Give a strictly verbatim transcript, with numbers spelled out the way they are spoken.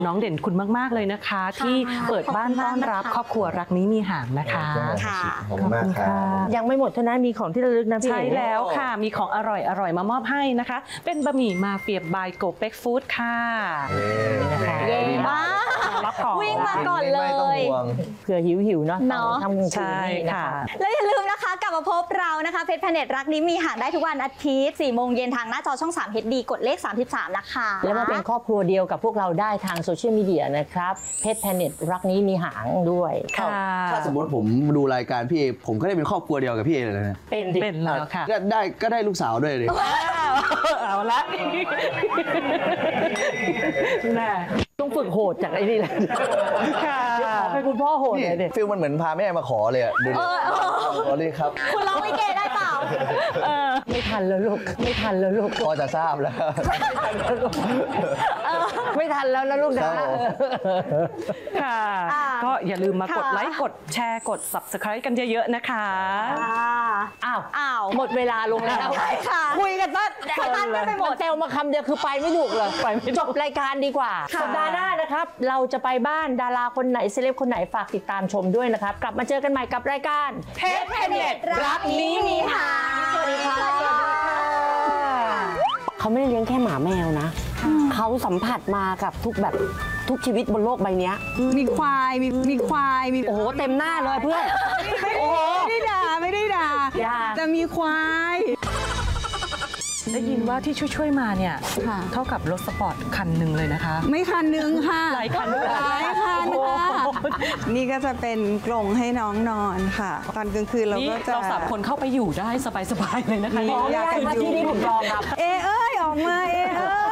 น้องเด่นคุณมากๆเลยนะคะ ที่เปิดบ้านต้อนรับครอบครัวรักนี้มีหางนะคะค่ะขอบคุณมากครับยังไม่หมดเท่านั้นมีของที่ระลึกนะพี่ใช่แล้วค่ะมีของอร่อยอร่อยมามอบให้นะคะ เป็นบะหมี่มาเฟียบายโกเป็กฟู้ดค่ะเย้ว้ารับของวิ่งมาก่อนเลไม่ต้องยห่วงเผื่อหิวหิวๆเนาะเนาะทำกลางคืนใช่นี่นะค่ะคะแล้วอย่าลืมนะคะกลับมาพบเรานะคะเพชรแพเน็ตรักนี้มีหางได้ทุกวันอาทิตย์สี่โมงเย็นทางหน้าจอช่องสาม เอช ดี กดเลขสามสิบสามนะคะแล้วมาเป็นครอบครัวเดียวกับพวกเราได้ทางโซเชียลมีเดียนะครับเพชรแพเน็ตรักนี้มีหางด้วยค่ะถ้าสมมติผมดูรายการพี่เอผมก็ได้เป็นครอบครัวเดียวกับพี่เอเลยนะเป็นดิเป็นแล้วค่ะก็ได้ก็ได้ลูกสาวด้วยเลยเอาละแน่ต้องฝึกโหดจากไอ้นี่แหละค่ะขอเป็นคุณพ่อโหดนี่เลยดิฟิลมันเหมือนพาแม่มาขอเลยอะดูดิขอเลยครับคุณร้องลิเกได้เปล่าไม่ทันแล้วลูกไม่ทันแล้วลูกพอจะทราบแล้วไม่ทันแล้วนะลูกครันะบผมค่ะอ่าก็อย่าลืมมากดค่ะไลค์กดแชร์กด Subscribe กันเยอะๆนะคะอ้าวอ้าวหมดเวลาลงแล้วใช่ค่ะคุยกันตั้งสตันกันไปหมดนเซลมาคำเดียวคือไปไม่ถูกเลยไปไม่ถูกจบรายการดีกว่าค่ะสัปดาห์หน้านะครับ เราจะไปบ้านดาราคนไหนเซเลบคนไหนฝากติดตามชมด้วยนะครับ กลับมาเจอกันใหม่กับรายการเพชรแพเน็ตรักนี้มีหางสวัสดีค่ะเขาไม่ได้เลี้ยงแค่หมาแมวนะ เขาสัมผัสมากับทุกแบบทุกชีวิตบนโลกใบเนี้ยมีควายมีมีควายมีโอ้โห เต็มหน้าเลยเพื่อน โอ้โหไม่ได้ด่าไม่ได้ด่าอย่าแต่มีควายได้ยินว่าที่ช่วยๆมาเนี่ยค่ะเท่ากับรถสปอร์ตคันหนึ่งเลยนะคะไม่คันหนึ่งค่ะหลายคันด้วยหลายคันโอ้ค่ะโหนี่ก็จะเป็นกรงให้น้องนอนค่ะ ตอนกลางคืนเรานี่ก็จะเราสามคนเข้าไปอยู่ได้สบายๆเลยนะคะมีพร้อมแล้วครับที่นี่ผมรองครับเอเอ้ยออกมาเอเอ้